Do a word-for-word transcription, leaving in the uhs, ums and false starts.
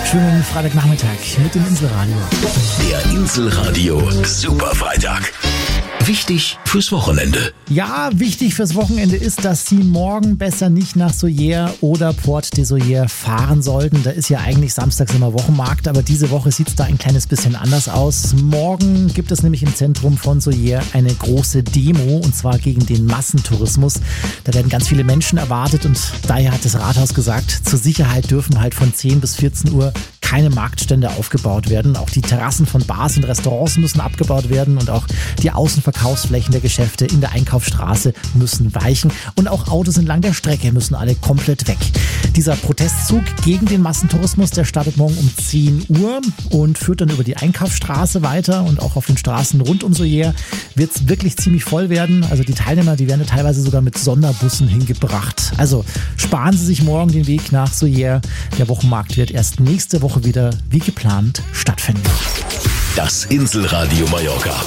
Schönen Freitagnachmittag mit dem Inselradio. Der Inselradio Superfreitag. Wichtig fürs Wochenende. Ja, wichtig fürs Wochenende ist, dass Sie morgen besser nicht nach Soyer oder Port de Soyer fahren sollten. Da ist ja eigentlich samstags immer Wochenmarkt, aber diese Woche sieht es da ein kleines bisschen anders aus. Morgen gibt es nämlich im Zentrum von Soyer eine große Demo, und zwar gegen den Massentourismus. Da werden ganz viele Menschen erwartet, und daher hat das Rathaus gesagt, zur Sicherheit dürfen halt von zehn bis vierzehn Uhr keine Marktstände aufgebaut werden. Auch die Terrassen von Bars und Restaurants müssen abgebaut werden, und auch die Außenverkaufsflächen der Geschäfte in der Einkaufsstraße müssen weichen, und auch Autos entlang der Strecke müssen alle komplett weg. Dieser Protestzug gegen den Massentourismus, der startet morgen um zehn Uhr und führt dann über die Einkaufsstraße weiter, und auch auf den Straßen rund um Soyer wird es wirklich ziemlich voll werden. Also die Teilnehmer, die werden teilweise sogar mit Sonderbussen hingebracht. Also sparen Sie sich morgen den Weg nach Soyer. Der Wochenmarkt wird erst nächste Woche wieder wie geplant stattfinden. Das Inselradio Mallorca